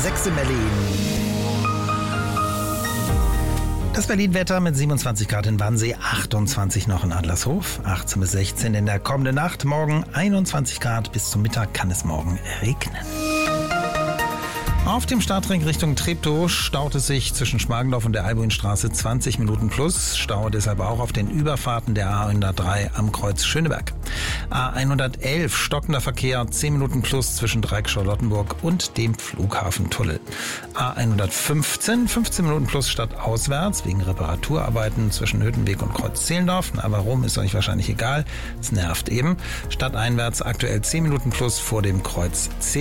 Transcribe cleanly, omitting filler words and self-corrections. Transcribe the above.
6 in Berlin. Das Berlin-Wetter mit 27 Grad in Wannsee, 28 noch in Adlershof, 18 bis 16 in der kommenden Nacht. Morgen 21 Grad, bis zum Mittag kann es morgen regnen. Auf dem Stadtring Richtung Treptow staut es sich zwischen Schmargendorf und der Albuinstraße 20 Minuten plus. Stau deshalb auch auf den Überfahrten der A103 am Kreuz Schöneberg. A111 stockender Verkehr 10 Minuten plus zwischen Dreieck-Charlottenburg und dem Flughafentunnel. A115 15 Minuten plus stadtauswärts wegen Reparaturarbeiten zwischen Hüttenweg und Kreuz Zehlendorf. Na, warum, ist euch wahrscheinlich egal. Es nervt eben. Stadteinwärts aktuell 10 Minuten plus vor dem Kreuz Zehlendorf.